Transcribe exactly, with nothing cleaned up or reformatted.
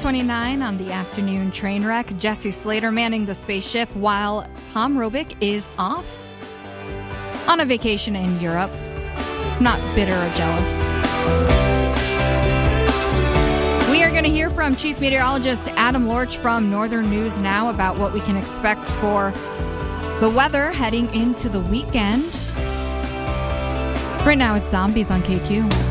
twenty-nine on the afternoon train wreck. Jesse Slater manning the spaceship while Tom Robick is off on a vacation in Europe. Not bitter or jealous. We are going to hear from Chief Meteorologist Adam Lorch from Northern News Now about what we can expect for the weather heading into the weekend. Right now it's Zombies on K Q.